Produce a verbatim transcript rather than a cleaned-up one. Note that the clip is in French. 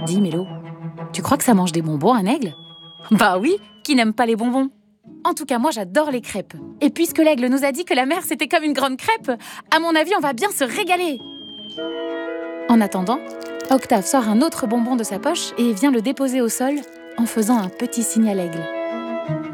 Dis Mélo, tu crois que ça mange des bonbons un aigle? Bah oui, qui n'aime pas les bonbons? En tout cas, moi j'adore les crêpes. Et puisque l'aigle nous a dit que la mer c'était comme une grande crêpe, à mon avis on va bien se régaler. En attendant, Octave sort un autre bonbon de sa poche et vient le déposer au sol en faisant un petit signe à l'aigle.